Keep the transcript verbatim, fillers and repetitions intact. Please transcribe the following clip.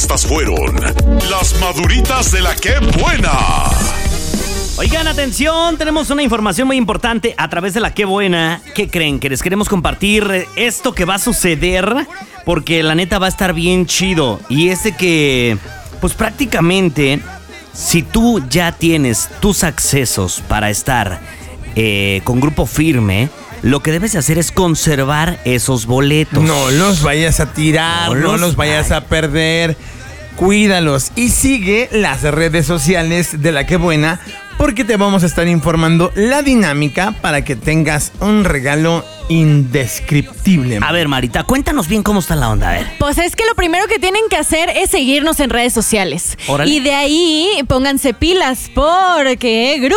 Estas fueron las maduritas de la que buena. Oigan, atención, tenemos una información muy importante a través de la Qué Buena. ¿Qué creen? Que les queremos compartir esto que va a suceder, porque la neta va a estar bien chido. Y es de que, pues prácticamente, si tú ya tienes tus accesos para estar eh, con Grupo Firme, lo que debes hacer es conservar esos boletos. No los vayas a tirar, no, no los, los vayas a perder. Cuídalos y sigue las redes sociales de la Qué Buena, porque te vamos a estar informando la dinámica para que tengas un regalo indescriptible. A ver, Marita, cuéntanos bien cómo está la onda, a ver. Pues es que lo primero que tienen que hacer es seguirnos en redes sociales. Órale. Y de ahí pónganse pilas, porque